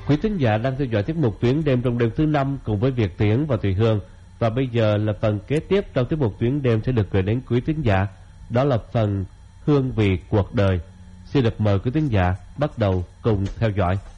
Quý thính giả đang theo dõi tiết mục Tuyến Đêm trong đêm thứ 5 cùng với Việt Tiến và Thùy Hương. Và bây giờ là phần kế tiếp trong tiết mục Tuyến Đêm sẽ được gửi đến quý thính giả. Đó là phần Hương Vị Cuộc Đời. Xin được mời quý thính giả bắt đầu cùng theo dõi.